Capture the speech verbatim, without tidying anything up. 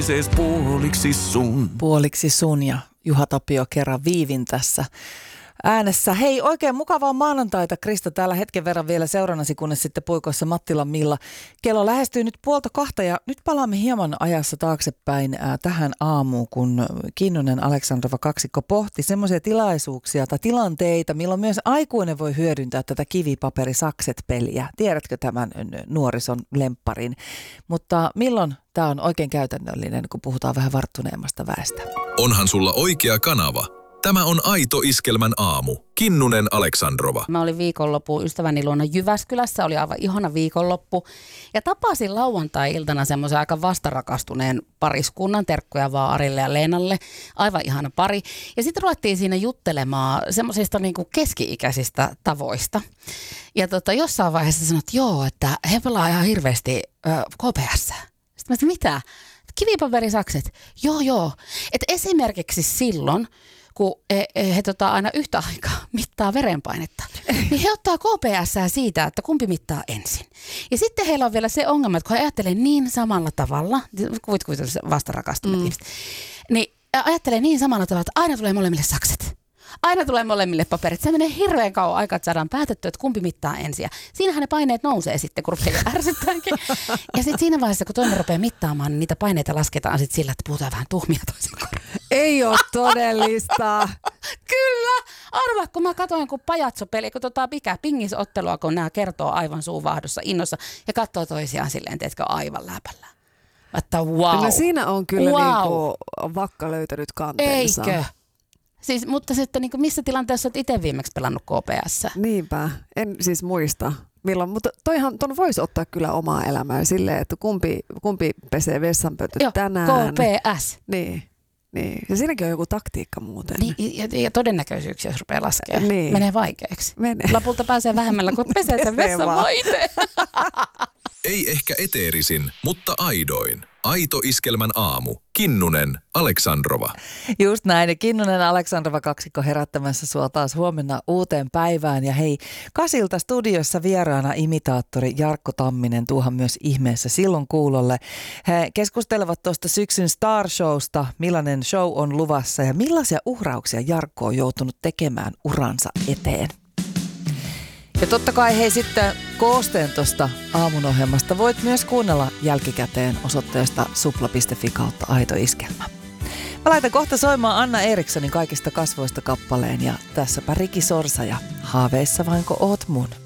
Sees puoliksi sun. Puoliksi sun ja Juha Tapio kerran viivin tässä äänessä. Hei, oikein mukavaa maanantaita, Krista, täällä hetken verran vielä seurannasi, kunnes sitten puikoissa Mattilan Milla. Kello lähestyy nyt puolta kahta ja nyt palaamme hieman ajassa taaksepäin äh, tähän aamuun, kun Kinnunen Aleksandrova kaksikko pohti semmoisia tilaisuuksia tai tilanteita, milloin myös aikuinen voi hyödyntää tätä kivipaperisakset-peliä. Tiedätkö tämän nuorison lempparin? Mutta milloin tämä on oikein käytännöllinen, kun puhutaan vähän varttuneemmasta väestä? Onhan sulla oikea kanava. Tämä on Aito Iskelmän aamu. Kinnunen Aleksandrova. Mä olin viikonloppu ystäväni luona Jyväskylässä, oli aivan ihana viikonloppu. Ja tapasin lauantai-iltana semmoisen aika vastarakastuneen pariskunnan, terkkuja vaan Arille ja Leenalle. Aivan ihana pari. Ja sitten ruvettiin siinä juttelemaan semmoisista niinku keski-ikäisistä tavoista. Ja tota, jossain vaiheessa sanoit, että joo, että he pelaa ihan hirveästi äh, K P S. Sitten mä sanoin, mitä? Kivipaperisakset. Joo, joo. Että esimerkiksi silloin, kun he, he, he tota, aina yhtä aikaa mittaa verenpainetta, niin he ottaa K P S:ää siitä, että kumpi mittaa ensin. Ja sitten heillä on vielä se ongelma, että kun he ajattelee niin samalla tavalla, kuvit kuvitella vastarakastuneet mm. ihmiset, niin ajattelee niin samalla tavalla, että aina tulee molemmille sakset. Aina tulee molemmille paperit. Se menee hirveän kauan aikaa, että saadaan päätettyä, että kumpi mittaa ensin. Ja siinähän ne paineet nousee sitten, kun rupeaa ärsyttäänkin. Ja sitten siinä vaiheessa, kun toinen rupeaa mittaamaan, niin niitä paineita lasketaan sitten sillä, että puhutaan vähän tuhmia toisin korvaan. Ei ole todellista. Kyllä. Arvaa, kun mä katsoin kun pajatsopeli, kun tota mikä pingisottelua, kun nämä kertoo aivan suuvahdossa innossa ja katsoo toisiaan silleen, teetkö aivan läpällä. Että wow. Kyllä siinä on kyllä wow. niinku vakka löytänyt kanteensa. Eikö? Siis, mutta sitten niin missä tilanteessa olet itse viimeksi pelannut K P S? Niinpä, en siis muista milloin, mutta toihan ton voisi ottaa kyllä omaa elämää silleen, että kumpi, kumpi pesee vessanpöytä tänään. K P S. Niin, niin. Ja siinäkin on joku taktiikka muuten. Niin, ja, ja todennäköisyyksiä, jos rupeaa laskemaan, niin. menee vaikeaksi. Menee. Lopulta pääsee vähemmällä, kun pesee sen vessan vaan itse. Ei ehkä eteerisin, mutta aidoin. Aito Iskelmän aamu. Kinnunen Aleksandrova. Just näin. Ja Kinnunen Aleksandrova kaksikko herättämässä sua taas huomenna uuteen päivään. Ja hei, Kasilta studiossa vieraana imitaattori Jarkko Tamminen, tuuhan myös ihmeessä silloin kuulolle. He keskustelevat tuosta syksyn Star Showsta, millainen show on luvassa ja millaisia uhrauksia Jarkko on joutunut tekemään uransa eteen. Ja totta kai hei sitten koosteen tuosta aamun ohjelmasta voit myös kuunnella jälkikäteen osoitteesta supla piste fi kautta Aito Iskelmä. Mä laitan kohta soimaan Anna Erikssonin Kaikista kasvoista kappaleen ja tässäpä Riki Sorsa ja Haaveissa vainko oot mun.